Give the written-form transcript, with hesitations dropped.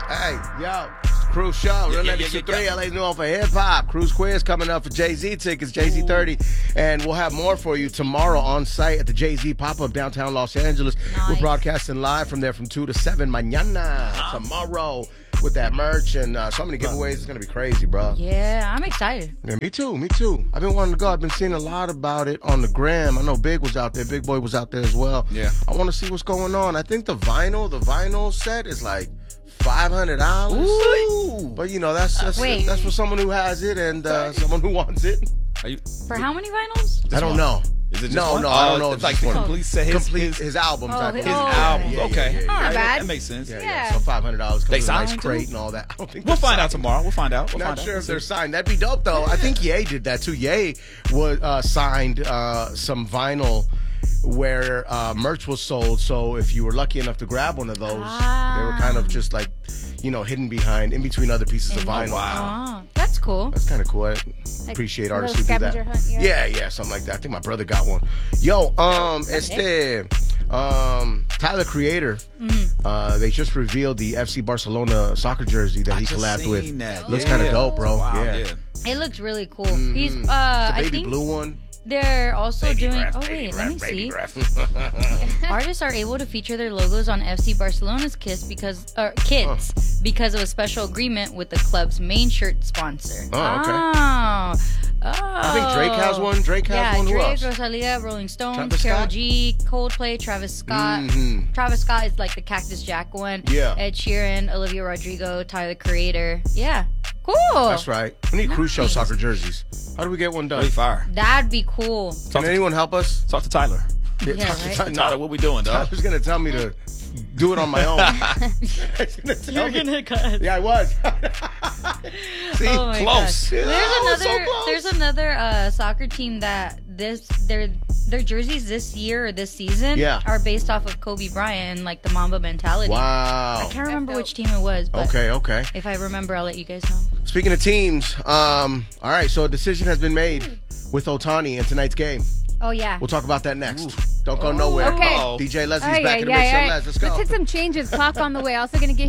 Hey, yo. Cruise Show, Real 92.3, LA's new home for hip-hop. Cruise Quiz coming up for Jay-Z tickets, Jay-Z 30. And we'll have more for you tomorrow on site at the Jay-Z pop-up downtown Los Angeles. Nice. We're broadcasting live from there from 2 to 7 mañana, tomorrow, with that merch and so many giveaways. It's going to be crazy, bro. Yeah, I'm excited. Yeah, me too. I've been wanting to go. I've been seeing a lot about it on the gram. I know Big was out there. Big Boy was out there as well. Yeah. I want to see what's going on. I think the vinyl set is like $500. Ooh. But you know, that's for someone who has it and someone who wants it. For how many vinyls? I don't know. Is it just No, one? I don't know. It's like the complete set. His albums. I think. His albums. Yeah, Okay. yeah, yeah. Not bad. That makes sense. Yeah. So $500. They They signed nice too? crate and all that. I don't think We'll they're find out signed. tomorrow. We'll find out. Not sure if they're signed. That'd be dope, though. I think Ye did that, too. Ye was signed some vinyl where merch was sold. So if you were lucky enough to grab one of those, they were kind of just like, hidden in between other pieces of vinyl. Wow. That's cool. That's kind of cool. I appreciate artists who do scavenger that. hunt, Yeah, something like that. I think my brother got one. Yo, Tyler Creator, they just revealed the FC Barcelona soccer jersey that he collabed with. That. Looks kind of dope, bro. Wow, yeah. It looks really cool. He's The I baby think blue one. they're also doing. Let me see. Artists are able to feature their logos on FC Barcelona's kits because of a special agreement with the club's main shirt sponsor. Oh, okay. I think Drake has one. Drake has one. Who Drake, else? Rosalia, Rolling Stones, Travis Karol Scott? G, Coldplay, Travis Scott. Travis Scott is like the Cactus Jack one. Yeah. Ed Sheeran, Olivia Rodrigo, Tyler Creator. Yeah. Cool. That's right. We need Cruise Show soccer jerseys. How do we get one done? Really fire. That'd be cool. Can anyone help us? Talk to Tyler. Yeah, talk to right? Tyler, what we doing, dog? Tyler's going to tell me to do it on my own. You're gonna cut. Yeah, I was. See, Oh my close. gosh. Yeah, so close. There's another soccer team that their jerseys this year or this season are based off of Kobe Bryant and like the Mamba mentality. Wow. I can't remember which team it was, but Okay. if I remember, I'll let you guys know. Speaking of teams, all right, so a decision has been made with Otani in tonight's game. Oh, yeah. We'll talk about that next. Don't go nowhere. Okay. DJ Leslie's Ay, back ay, in a ay, bit. So ay. Let's go. Let's hit some changes. Clock on the way. Also going to get